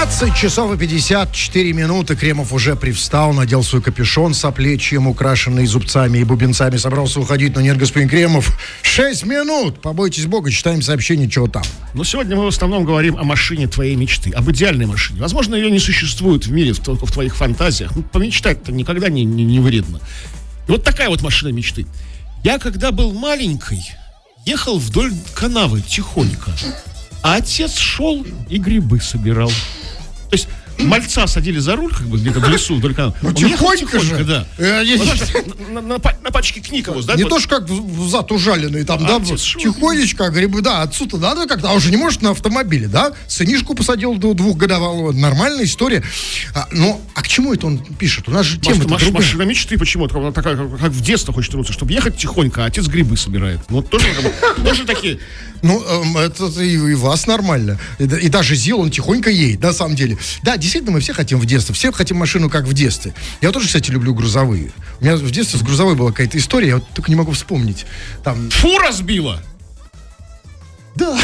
20 часов и 54 минуты. Кремов уже привстал, надел свой капюшон с оплечьем, украшенный зубцами и бубенцами. Собрался уходить, но нет, господин Кремов. 6 минут! Побойтесь Бога, читаем сообщение, чего там. Но сегодня мы в основном говорим о машине твоей мечты, об идеальной машине. Возможно, ее не существует в мире, только в твоих фантазиях. Ну, помечтать-то никогда не вредно. И вот такая вот машина мечты. Я, когда был маленький, ехал вдоль канавы тихонько. А отец шел и грибы собирал. То есть мальца садили за руль, как бы где-то в лесу вдоль канавы. Ну, тихонько же. Да. На пачке Книковус, да? Не то, что как зад ужаленный там, да? Тихонечко, а грибы, да, отцу-то надо как-то. А уже не может на автомобиле, да? Сынишку посадил до 2-годовалого. Нормальная история. А к чему это он пишет? У нас же тема другая. Машина мечты почему-то такая, как в детство хочет вернуться, чтобы ехать тихонько, а отец грибы собирает. Ну, тоже такие... Ну, это и вас нормально. И даже ЗИЛ, он тихонько едет, на самом деле. Да, действительно, мы все хотим в детстве. Все хотим машину, как в детстве. Я тоже, кстати, люблю грузовые. У меня в детстве с грузовой была какая-то история, я вот только не могу вспомнить. Там... Фура сбила! Да.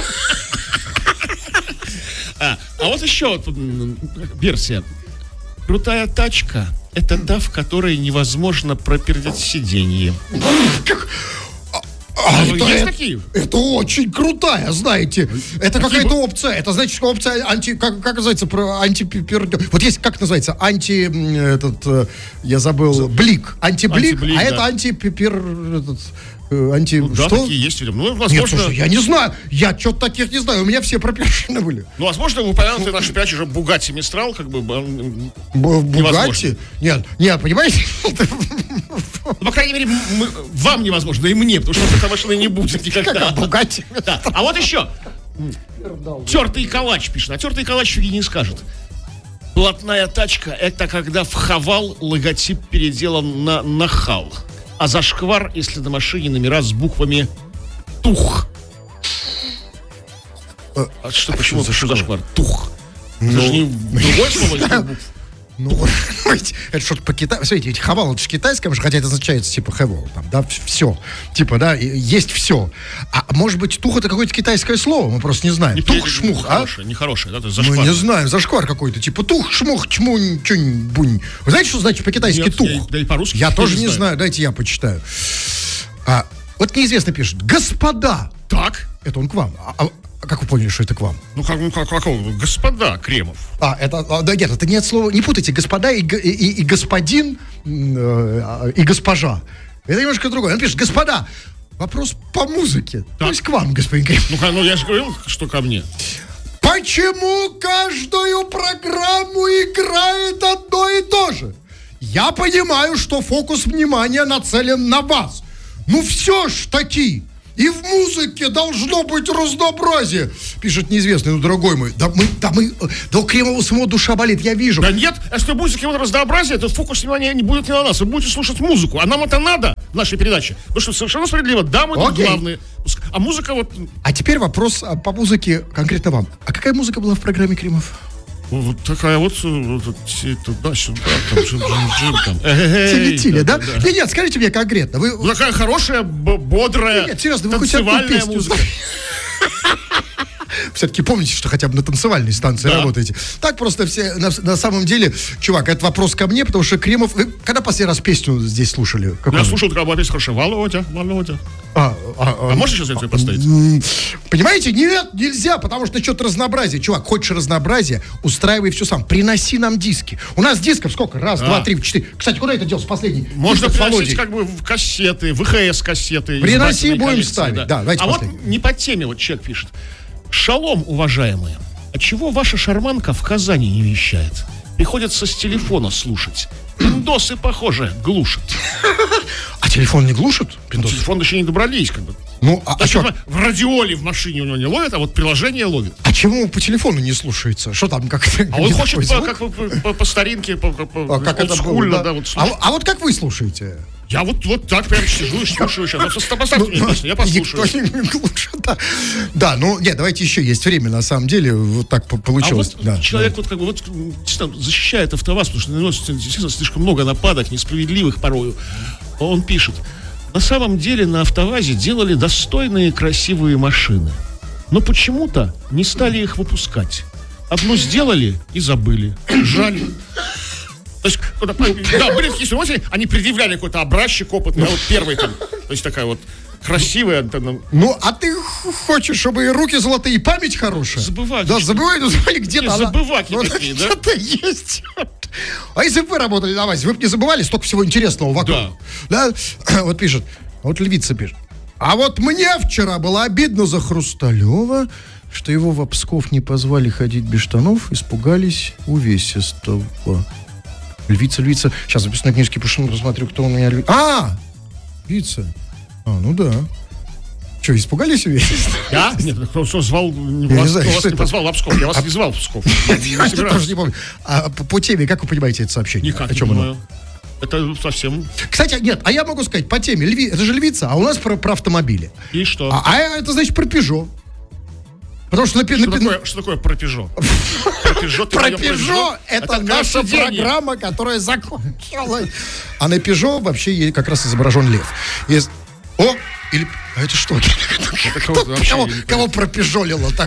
А вот еще версия. Крутая тачка — это та, в которой невозможно пропердеть сиденье. Это очень крутая, знаете. Это какая-то опция. Это значит, что опция как называется, про антипердеж. Вот есть, как называется, я забыл, блик. Антиблик, а это антипипер... Да, что? такие есть, видимо. Ну, возможно... Нет, слушай, я не знаю. Я что-то таких не знаю. У меня все пропешены были. Ну, возможно, вы упомянутый нашей передаче уже Бугатти Мистрал, как бы... Бугатти? Нет, понимаете? Ну, по крайней мере, вам невозможно, и мне, потому что этой машины не будет никогда. Бугатти. Да. А вот еще. Тертый калач пишет. А тертый калач фиги не скажет. Блатная тачка — это когда в хавал логотип переделан на нахал. А зашквар, если на машине номера с буквами ТУХ. Почему зашквар? ТУХ. Это же не другое слово? Ну, это что-то по-китайски. Смотрите, ведь хавал, это же китайское, хотя это означает, типа, хэвол, там, да, все. Типа, да, есть все. А может быть, тух — это какое-то китайское слово, мы просто не знаем. Тух-шмух, а? Нехорошее, да, то есть зашквар. Мы не знаем, зашквар какой-то, типа, тух-шмух, чмунь, чунь, бунь. Вы знаете, что значит по-китайски тух? Да и по-русски. Я тоже не знаю, дайте я почитаю. Вот неизвестно пишет: господа. Так. Это он к вам. А как вы поняли, что это к вам? Ну, как господа Кремов. Да, нет, это не от слова. Не путайте господа и господин, и госпожа. Это немножко другое. Он пишет: господа, вопрос по музыке. Так. То есть к вам, господин Кремов. Ну, я же говорил, что ко мне. Почему каждую программу играет одно и то же? Я понимаю, что фокус внимания нацелен на вас. Ну, все ж таки. И в музыке должно быть разнообразие, пишет неизвестный, дорогой мой. Да у Кремова самого душа болит, я вижу. Да нет, если в музыке будет разнообразие, то фокус внимания не будет не на нас. Вы будете слушать музыку, а нам это надо в нашей передаче. Потому что совершенно справедливо, да, мы тут главные. А музыка вот... А теперь вопрос по музыке конкретно вам. А какая музыка была в программе Кремов? Вот такая вот туда-сюда, там. Тили-тили, да? Нет, скажите мне конкретно. Такая хорошая, бодрая, нет, серьезно, вы танцевальная музыка. Все-таки помните, что хотя бы на танцевальной станции работаете. Так просто все, на самом деле, чувак, это вопрос ко мне, потому что Кремов... Вы когда последний раз песню здесь слушали? Я слушал, когда была песня хорошая. Володя. А можно сейчас ее поставить? Понимаете, нет, нельзя, потому что что-то разнообразие. Чувак, хочешь разнообразие, устраивай все сам. Приноси нам диски. У нас дисков сколько? Раз, два, три, четыре. Кстати, куда это делся последний? Можно приносить как бы кассеты, ВХС-кассеты. Приноси, будем ставить. Да, давайте последний. Вот не по теме, вот человек пишет. Шалом, уважаемые. А чего ваша шарманка в Казани не вещает? Приходится с телефона слушать. Пиндосы, похоже, глушат. А телефон не глушит? Пиндосы? Телефон еще не добрались, как бы. Ну, что? В радиоле в машине у него не ловит, а вот приложение ловит. А чему по телефону не слушается? Что там, как-то... А он хочет по старинке, как это было, да? А вот как вы слушаете? Я вот так прям сижу и слушаю сейчас. Поставьте мне песню, я послушаю. Да, ну, нет, давайте еще, есть время, на самом деле, вот так получилось. А вот человек вот как бы защищает АвтоВАЗ, потому что на него действительно слишком много нападок, несправедливых порою. Он пишет: на самом деле на АвтоВАЗе делали достойные красивые машины, но почему-то не стали их выпускать. одну сделали и забыли. Жаль. То есть, да, были такие случаи, они предъявляли какой-то образчик опытный, вот первый там, то есть такая вот красивая. Ну, а ты хочешь, чтобы и руки золотые, и память хорошая? Забывать. Да, забывай, ну, смотри, где-то она... Забываки такие, да? Где-то есть. А если бы вы работали на ВАЗе, вы бы не забывали столько всего интересного вокруг? Да. Вот пишет, вот Львица пишет. А вот мне вчера было обидно за Хрусталева, что его в Псков не позвали ходить без штанов, испугались увесистого. Львица. Сейчас запишу на книжке, посмотрю, кто у меня... Львица. Ну да. Что, испугались увесистого? Я? Нет, кто звал... Вас не позвал в Псков, я вас не звал в Псков. Я тоже не помню. А по теме, как вы понимаете это сообщение? Никак не понимаю. Это совсем... Кстати, нет, а я могу сказать, по теме, это же Львица, а у нас про автомобили. И что? А это значит про Пежо. Потому что что такое про Пежо? Про Пежо это наша программа, которая закончилась. А на Пежо вообще как раз изображен лев. А это что? Кого пропежолило так?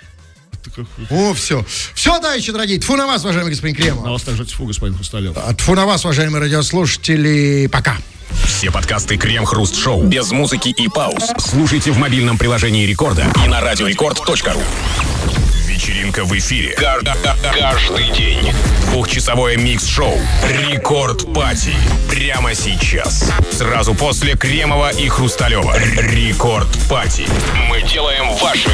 Все. Все, товарищи дорогие. Тьфу на вас, уважаемый господин Кремов. На вас также тьфу, господин Хрусталев. Тьфу на вас, уважаемые радиослушатели. Пока. Все подкасты Крем-Хруст-Шоу без музыки и пауз слушайте в мобильном приложении Рекорда и на радиорекорд.ру. Вечеринка в эфире. Каждый день. 2-часовое микс-шоу Рекорд Пати. Прямо сейчас. Сразу после Кремова и Хрусталева. Рекорд Пати. Мы делаем ваши